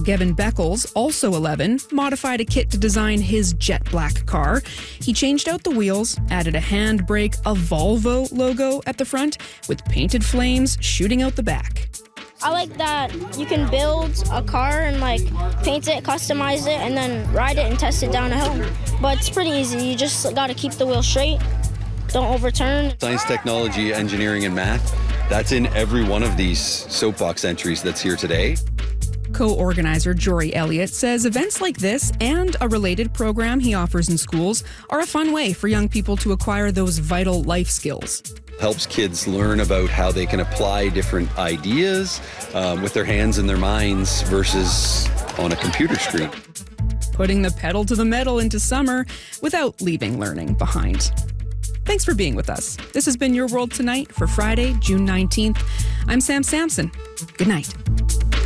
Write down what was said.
Gavin Beckles, also 11, modified a kit to design his jet black car. He changed out the wheels, added a handbrake, a Volvo logo at the front, with painted flames shooting out the back. I like that you can build a car and paint it, customize it, and then ride it and test it down a hill. But it's pretty easy. You just got to keep the wheel straight, don't overturn. Science, technology, engineering, and math, that's in every one of these soapbox entries that's here today. Co-organizer Jory Elliott says events like this and a related program he offers in schools are a fun way for young people to acquire those vital life skills. Helps kids learn about how they can apply different ideas with their hands and their minds versus on a computer screen. Putting the pedal to the metal into summer without leaving learning behind. Thanks for being with us. This has been Your World Tonight for Friday, June 19th. I'm Sam Sampson. Good night.